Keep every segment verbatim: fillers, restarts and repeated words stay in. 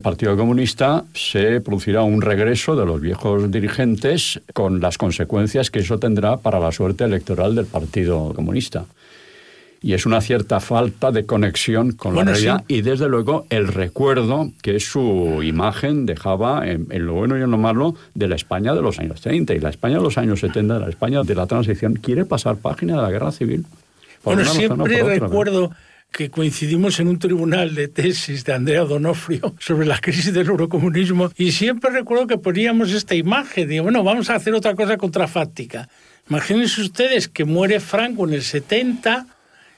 Partido Comunista se producirá un regreso de los viejos dirigentes con las consecuencias que eso tendrá para la suerte electoral del Partido Comunista. Y es una cierta falta de conexión con bueno, la realidad sí. Y desde luego el recuerdo que su imagen dejaba en, en lo bueno y en lo malo de la España de los años treinta y la España de los años setenta, la España de la transición. Quiere pasar página de la guerra civil. Bueno, siempre otra, recuerdo ¿no? que coincidimos en un tribunal de tesis de Andrea Donofrio sobre la crisis del eurocomunismo y siempre recuerdo que poníamos esta imagen de, bueno, vamos a hacer otra cosa contrafáctica. Imagínense ustedes que muere Franco en el setenta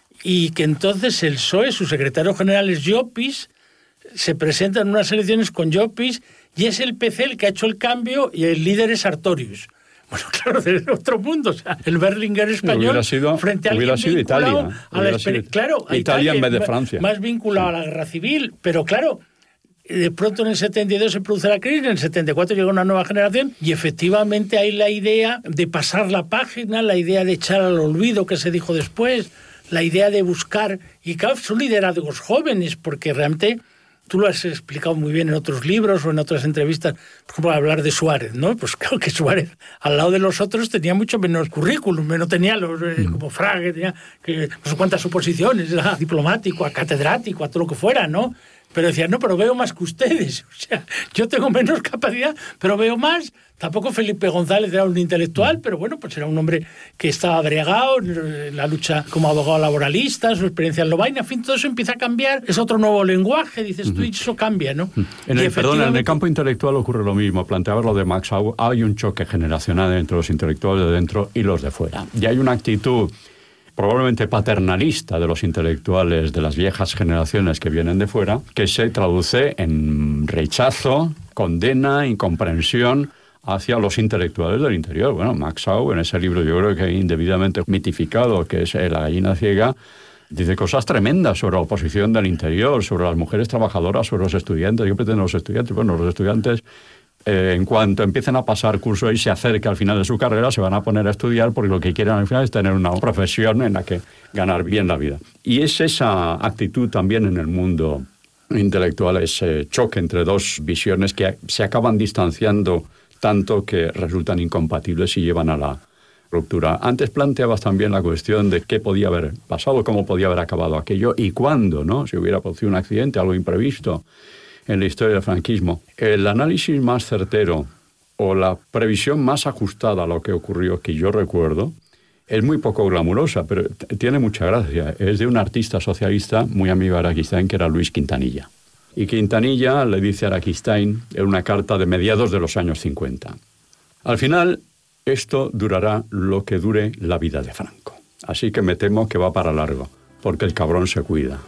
y que entonces el P S O E, su secretario general es Llopis, se presenta en unas elecciones con Llopis y es el P C el que ha hecho el cambio y el líder es Sartorius. Bueno, claro, de otro mundo, o sea, el Berlinguer español sido, frente a alguien sido vinculado Italia, a la sido claro, a Italia, Italia en vez de más, Francia. Más vinculado sí. a la guerra civil, pero claro, de pronto en el setenta y dos se produce la crisis, en el setenta y cuatro llega una nueva generación y efectivamente hay la idea de pasar la página, la idea de echar al olvido que se dijo después, la idea de buscar, y claro, son liderazgos jóvenes, porque realmente tú lo has explicado muy bien en otros libros o en otras entrevistas, por ejemplo, hablar de Suárez, ¿no? Pues claro que Suárez, al lado de los otros, tenía mucho menos currículum, no tenía los, eh, mm. como Fraga, tenía que, no sé cuántas oposiciones, era diplomático, a catedrático, a todo lo que fuera, ¿no? Pero decía, no, pero veo más que ustedes. O sea, yo tengo menos capacidad, pero veo más. Tampoco Felipe González era un intelectual, pero bueno, pues era un hombre que estaba bregado en la lucha como abogado laboralista, su experiencia en Lovaina, en fin, todo eso empieza a cambiar. Es otro nuevo lenguaje, dices uh-huh. tú, y eso cambia, ¿no? Uh-huh. En el, efectivamente... Perdón, en el campo intelectual ocurre lo mismo. Planteaba lo de Max Aub, hay un choque generacional entre los intelectuales de dentro y los de fuera. Y hay una actitud probablemente paternalista de los intelectuales de las viejas generaciones que vienen de fuera, que se traduce en rechazo, condena, incomprensión hacia los intelectuales del interior. Bueno, Max Aub, en ese libro yo creo que indebidamente mitificado, que es La gallina ciega, dice cosas tremendas sobre la oposición del interior, sobre las mujeres trabajadoras, sobre los estudiantes. ¿Qué pretenden los estudiantes? Bueno, los estudiantes, eh, en cuanto empiecen a pasar curso y se acerca al final de su carrera, se van a poner a estudiar porque lo que quieren al final es tener una profesión en la que ganar bien la vida. Y es esa actitud también en el mundo intelectual, ese choque entre dos visiones que se acaban distanciando tanto que resultan incompatibles y llevan a la ruptura. Antes planteabas también la cuestión de qué podía haber pasado, cómo podía haber acabado aquello y cuándo, ¿no? Si hubiera producido un accidente, algo imprevisto en la historia del franquismo. El análisis más certero o la previsión más ajustada a lo que ocurrió, que yo recuerdo, es muy poco glamurosa, pero t- tiene mucha gracia. Es de un artista socialista muy amigo de Araquistáin, que era Luis Quintanilla. Y Quintanilla le dice a Araquistáin en una carta de mediados de los años cincuenta. Al final, esto durará lo que dure la vida de Franco. Así que me temo que va para largo, porque el cabrón se cuida.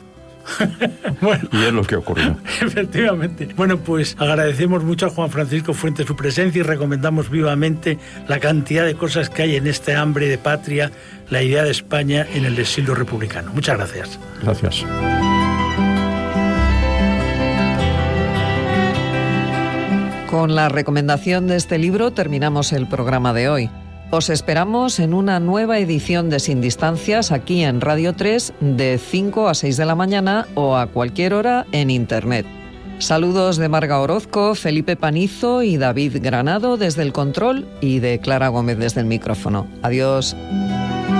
Bueno, y es lo que ocurrió. Efectivamente. Bueno, pues agradecemos mucho a Juan Francisco Fuentes su presencia y recomendamos vivamente la cantidad de cosas que hay en este hambre de patria, la idea de España en el exilio republicano. Muchas gracias. Gracias. Con la recomendación de este libro terminamos el programa de hoy. Os esperamos en una nueva edición de Sin Distancias aquí en Radio tres de cinco a seis de la mañana o a cualquier hora en Internet. Saludos de Marga Orozco, Felipe Panizo y David Granado desde el control y de Clara Gómez desde el micrófono. Adiós.